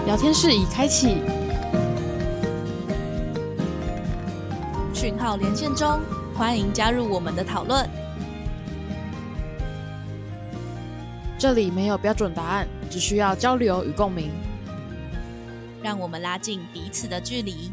聊天室已开启， 讯号连线中，欢迎加入我们的讨论。 这里没有标准答案，只需要交流与共鸣。 让我们拉近彼此的距离。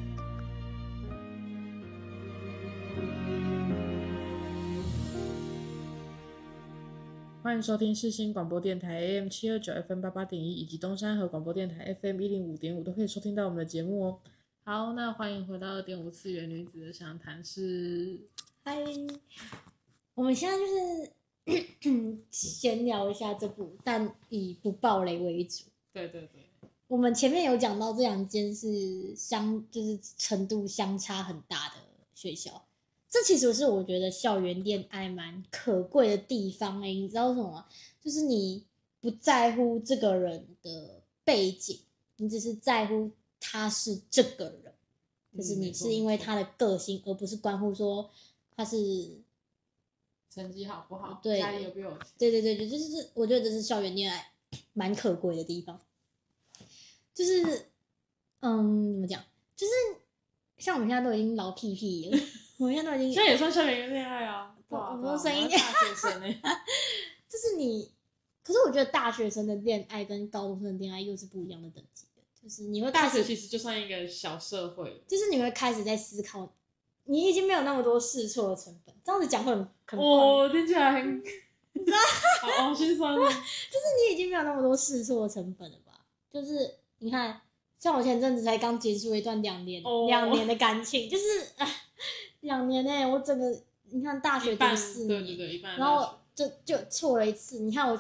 欢迎收听世新广播电台 AM729 FM88.1 以及东山河广播电台 FM105.5 都可以收听到我们的节目哦。好，那欢迎回到2.5次元女子的详谈室。 嗨，我们现在就是闲聊一下这部，但以不爆雷为主。 对对对， 我们前面有讲到这两间是就是程度相差很大的学校，这其实是我觉得校园恋爱蛮可贵的地方你知道为什么吗？就是你不在乎这个人的背景，你只是在乎他是这个人，就是你是因为他的个性，而不是关乎说他是成绩好不好， 对， 家里有没有钱， 对，就是我觉得这是校园恋爱蛮可贵的地方。就是怎么讲，就是像我们现在都已经老屁屁了，我们现在都已经现在也算校园恋爱啊。 我们声音大学生就是你，可是我觉得大学生的恋爱跟高中生的恋爱又是不一样的等级的，就是你会大学其实就算一个小社会， 就是你会开始在思考，你已经没有那么多试错的成本，这样子讲会很听起来很好心酸哦。 就是你已经没有那么多试错的成本了吧？就是你看，像我前阵子才刚结束一段2年的感情，就是2年我整个你看大学读4年， 对，一半， 然后就错了一次。你看我